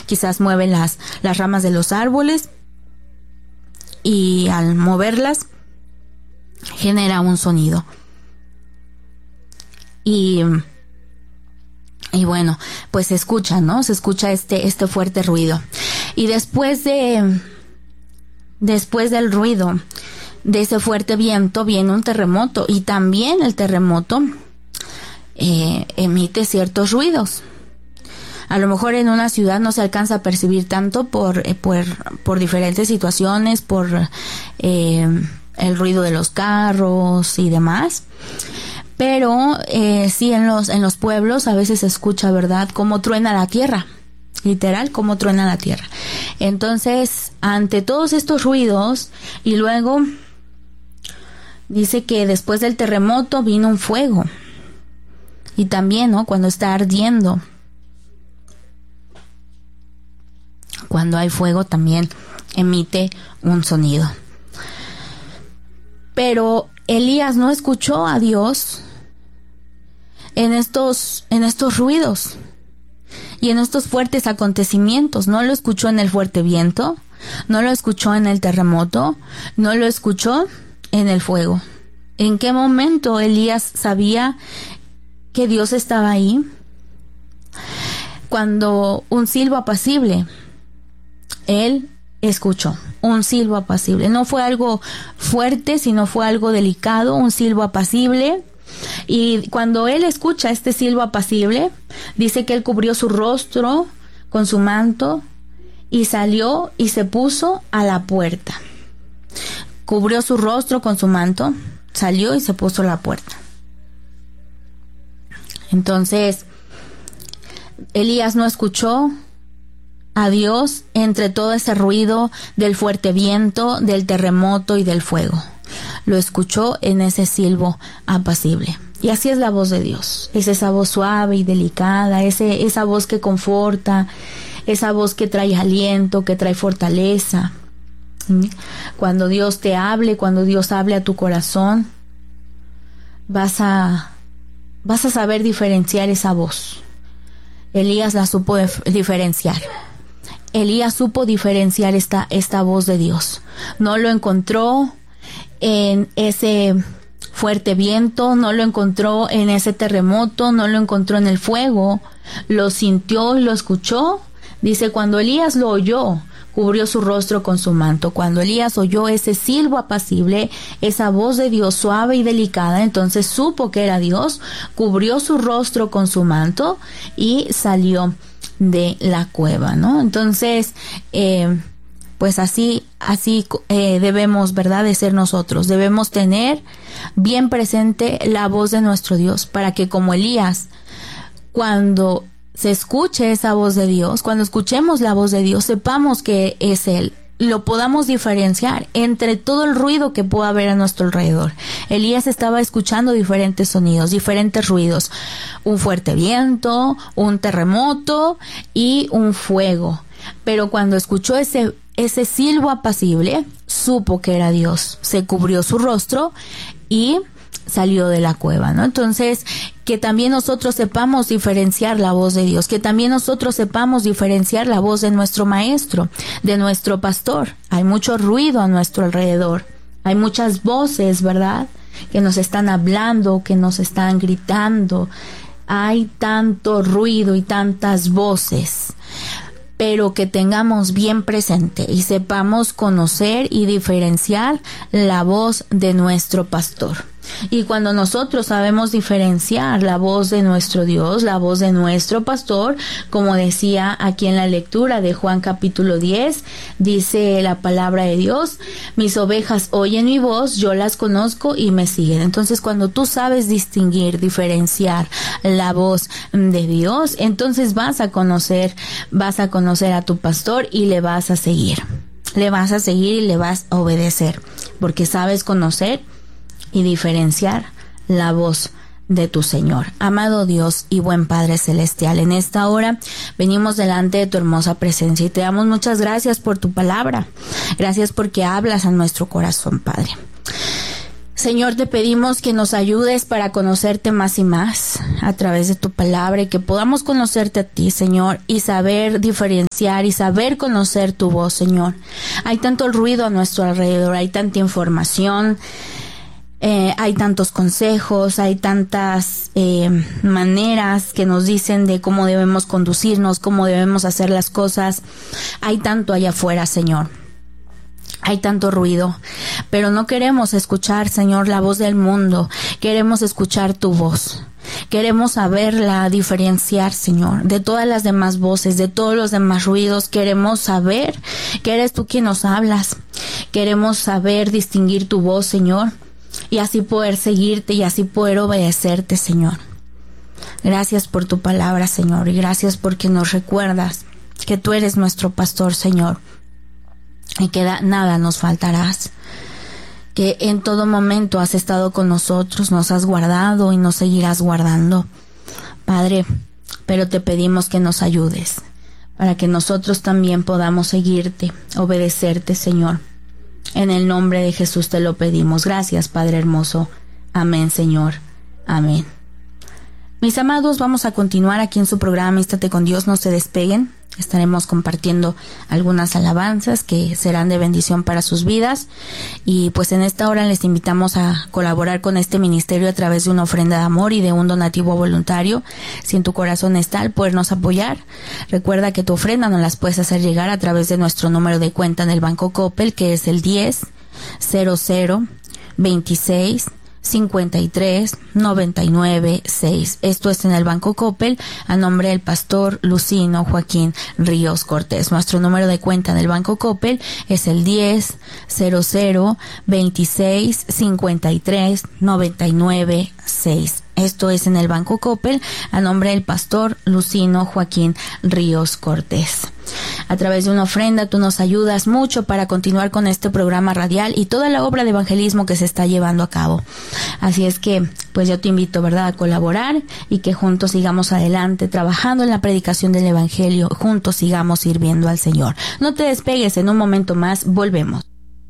quizás mueve las ramas de los árboles y al moverlas genera un sonido. Y bueno, pues se escucha, ¿no? Se escucha este fuerte ruido. Y después del ruido de ese fuerte viento viene un terremoto, y también el terremoto emite ciertos ruidos. A lo mejor en una ciudad no se alcanza a percibir tanto por diferentes situaciones, por el ruido de los carros y demás. Pero sí en los pueblos a veces se escucha, ¿verdad?, cómo truena la tierra. Literal, cómo truena la tierra. Entonces, ante todos estos ruidos, y luego dice que después del terremoto vino un fuego. Y también, ¿no?, cuando está ardiendo. Cuando hay fuego también emite un sonido. Pero Elías no escuchó a Dios en estos ruidos y en estos fuertes acontecimientos. No lo escuchó en el fuerte viento, no lo escuchó en el terremoto, no lo escuchó en el fuego. ¿En qué momento Elías sabía que Dios estaba ahí? Cuando un silbo apacible, él escuchó un silbo apacible. No fue algo fuerte, sino fue algo delicado, un silbo apacible. Y cuando él escucha este silbo apacible, dice que él cubrió su rostro con su manto y salió y se puso a la puerta. Cubrió su rostro con su manto, salió y se puso a la puerta. Entonces, Elías no escuchó a Dios entre todo ese ruido del fuerte viento, del terremoto y del fuego. Lo escuchó en ese silbo apacible. Y así es la voz de Dios. Es esa voz suave y delicada, esa voz que conforta, esa voz que trae aliento, que trae fortaleza. Cuando Dios te hable, cuando Dios hable a tu corazón, vas a saber diferenciar esa voz. Elías la supo diferenciar. Elías supo diferenciar esta voz de Dios. No lo encontró en ese fuerte viento, no lo encontró en ese terremoto, no lo encontró en el fuego. Lo sintió y lo escuchó. Dice, cuando Elías lo oyó, cubrió su rostro con su manto. Cuando Elías oyó ese silbo apacible, esa voz de Dios suave y delicada, entonces supo que era Dios, cubrió su rostro con su manto y salió de la cueva, ¿no? Entonces, pues así debemos, ¿verdad?, de ser nosotros. Debemos tener bien presente la voz de nuestro Dios, para que como Elías, cuando se escuche esa voz de Dios, cuando escuchemos la voz de Dios, sepamos que es Él. Lo podamos diferenciar entre todo el ruido que pueda haber a nuestro alrededor. Elías estaba escuchando diferentes sonidos, diferentes ruidos. Un fuerte viento, un terremoto y un fuego. Pero cuando escuchó ese silbo apacible, supo que era Dios. Se cubrió su rostro y salió de la cueva, ¿no? Entonces, que también nosotros sepamos diferenciar la voz de Dios, que también nosotros sepamos diferenciar la voz de nuestro maestro, de nuestro pastor. Hay mucho ruido a nuestro alrededor, hay muchas voces, ¿verdad?, que nos están hablando, que nos están gritando. Hay tanto ruido y tantas voces, pero que tengamos bien presente y sepamos conocer y diferenciar la voz de nuestro pastor. Y cuando nosotros sabemos diferenciar la voz de nuestro Dios, la voz de nuestro pastor, como decía aquí en la lectura de Juan capítulo 10, dice la palabra de Dios, mis ovejas oyen mi voz, yo las conozco y me siguen. Entonces, cuando tú sabes distinguir, diferenciar la voz de Dios, entonces vas a conocer a tu pastor y le vas a seguir. Le vas a seguir y le vas a obedecer, porque sabes conocer y diferenciar la voz de tu Señor. Amado Dios y buen Padre Celestial, en esta hora venimos delante de tu hermosa presencia y te damos muchas gracias por tu palabra. Gracias porque hablas a nuestro corazón, Padre. Señor, te pedimos que nos ayudes para conocerte más y más a través de tu palabra, y que podamos conocerte a ti, Señor, y saber diferenciar y saber conocer tu voz, Señor. Hay tanto ruido a nuestro alrededor, hay tanta información, hay tantos consejos, hay tantas maneras que nos dicen de cómo debemos conducirnos, cómo debemos hacer las cosas. Hay tanto allá afuera, Señor. Hay tanto ruido, pero no queremos escuchar, Señor, la voz del mundo. Queremos escuchar tu voz. Queremos saberla diferenciar, Señor, de todas las demás voces, de todos los demás ruidos. Queremos saber que eres tú quien nos hablas. Queremos saber distinguir tu voz, Señor, y así poder seguirte y así poder obedecerte, Señor. Gracias por tu palabra, Señor, y gracias porque nos recuerdas que tú eres nuestro pastor, Señor, y que nada nos faltarás, que en todo momento has estado con nosotros, nos has guardado y nos seguirás guardando, Padre. Pero te pedimos que nos ayudes para que nosotros también podamos seguirte, obedecerte, Señor. En el nombre de Jesús te lo pedimos. Gracias, Padre hermoso. Amén, Señor. Amén. Mis amados, vamos a continuar aquí en su programa Místate con Dios. No se despeguen. Estaremos compartiendo algunas alabanzas que serán de bendición para sus vidas. Y pues en esta hora les invitamos a colaborar con este ministerio a través de una ofrenda de amor y de un donativo voluntario. Si en tu corazón está el podernos apoyar, recuerda que tu ofrenda nos las puedes hacer llegar a través de nuestro número de cuenta en el Banco Coppel, que es el 10-00-26-53-99-6. Esto es en el Banco Coppel, a nombre del pastor Lucino Joaquín Ríos Cortés. Nuestro número de cuenta en el Banco Coppel es el 10-00-26-53-99-6. Esto es en el Banco Coppel, a nombre del pastor Lucino Joaquín Ríos Cortés. A través de una ofrenda tú nos ayudas mucho para continuar con este programa radial y toda la obra de evangelismo que se está llevando a cabo. Así es que, pues yo te invito, ¿verdad?, a colaborar y que juntos sigamos adelante trabajando en la predicación del evangelio, juntos sigamos sirviendo al Señor. No te despegues, en un momento más volvemos.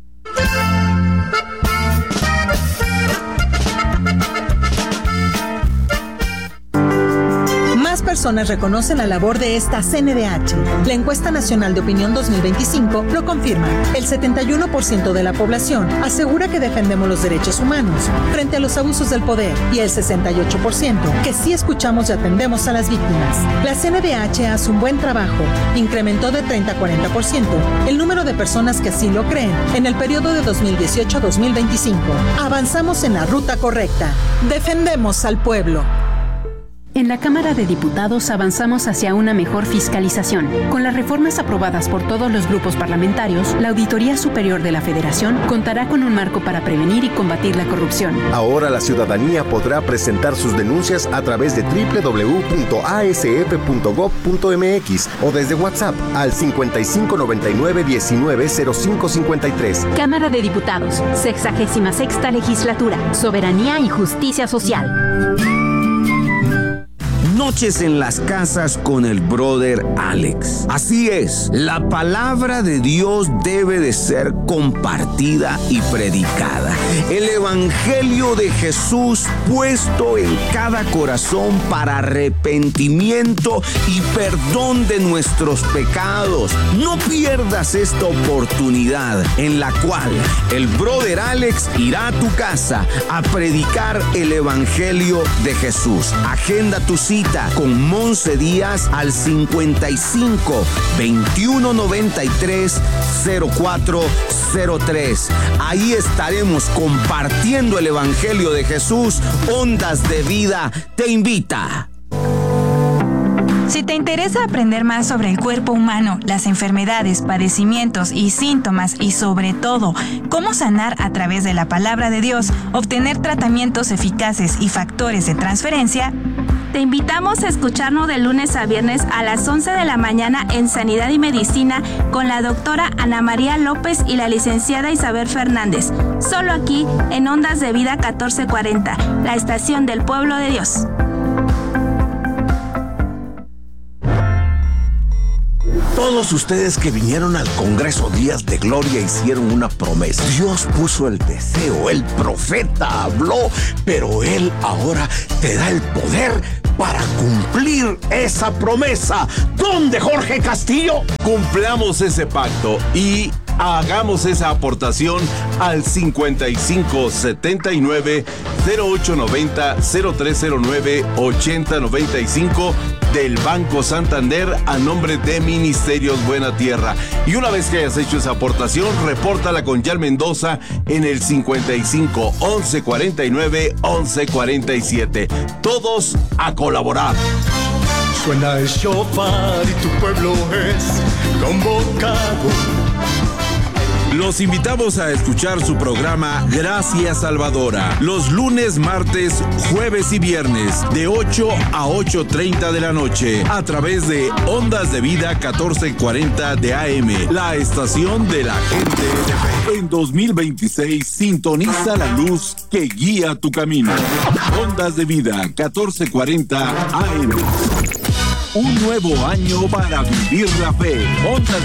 Personas reconocen la labor de esta CNDH. La encuesta nacional de opinión 2025 lo confirma. El 71% de la población asegura que defendemos los derechos humanos frente a los abusos del poder, y el 68% que sí escuchamos y atendemos a las víctimas. La CNDH hace un buen trabajo. Incrementó de 30 a 40% el número de personas que así lo creen en el periodo de 2018 a 2025. Avanzamos en la ruta correcta. Defendemos al pueblo. En la Cámara de Diputados avanzamos hacia una mejor fiscalización. Con las reformas aprobadas por todos los grupos parlamentarios, la Auditoría Superior de la Federación contará con un marco para prevenir y combatir la corrupción. Ahora la ciudadanía podrá presentar sus denuncias a través de www.asf.gov.mx o desde WhatsApp al 5599-190553. Cámara de Diputados, 66ª Legislatura, Soberanía y Justicia Social. Noches en las casas con el brother Alex. Así es, la palabra de Dios debe de ser compartida y predicada. El evangelio de Jesús puesto en cada corazón para arrepentimiento y perdón de nuestros pecados. No pierdas esta oportunidad en la cual el brother Alex irá a tu casa a predicar el evangelio de Jesús. Agenda tu cita con Monse Díaz al 55 21 93 0403. Ahí estaremos compartiendo el evangelio de Jesús. Ondas de Vida te invita. Si te interesa aprender más sobre el cuerpo humano, las enfermedades, padecimientos y síntomas, y sobre todo, cómo sanar a través de la palabra de Dios, obtener tratamientos eficaces y factores de transferencia, te invitamos a escucharnos de lunes a viernes a las 11 de la mañana en Sanidad y Medicina con la doctora Ana María López y la licenciada Isabel Fernández. Solo aquí en Ondas de Vida 1440, la estación del pueblo de Dios. Todos ustedes que vinieron al Congreso Días de Gloria hicieron una promesa. Dios puso el deseo, el profeta habló, pero Él ahora te da el poder para cumplir esa promesa. ¿Dónde, Jorge Castillo? Cumplamos ese pacto y hagamos esa aportación al 5579 0890 0309 8095 del Banco Santander a nombre de Ministerios Buena Tierra. Y una vez que hayas hecho esa aportación, repórtala con Yal Mendoza en el 55 11 49 11 47. Todos a colaborar. Suena el shofar y tu pueblo es convocado. Los invitamos a escuchar su programa Gracias Salvadora, los lunes, martes, jueves y viernes, de 8 a 8:30 de la noche, a través de Ondas de Vida 1440 de AM, la estación de la gente de fe. En 2026, sintoniza la luz que guía tu camino. Ondas de Vida 1440 AM. Un nuevo año para vivir la fe. Ondas